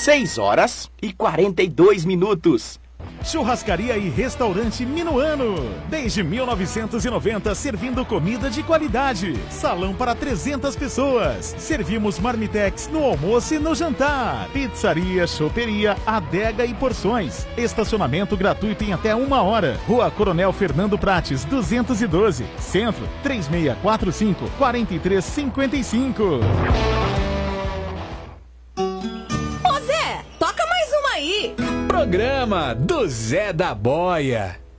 6h42. Churrascaria e restaurante Minuano. Desde 1990, servindo comida de qualidade. Salão para 300 pessoas. Servimos marmitex no almoço e no jantar. Pizzaria, choperia, adega e porções. Estacionamento gratuito em até 1 hora. Rua Coronel Fernando Prates, 212. Centro, 3645-4355. Ô Zé, toca mais uma aí. Programa do Zé da Boia.